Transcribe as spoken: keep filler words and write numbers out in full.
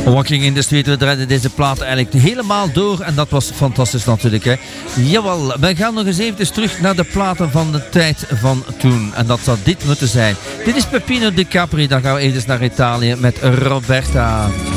Walking in the Street, we draaiden deze plaat eigenlijk helemaal door en dat was fantastisch natuurlijk. Hè. Jawel, wij gaan nog eens even terug naar de platen van de tijd van toen. En dat zou dit moeten zijn. Dit is Peppino De Capri, dan gaan we even naar Italië met Roberta.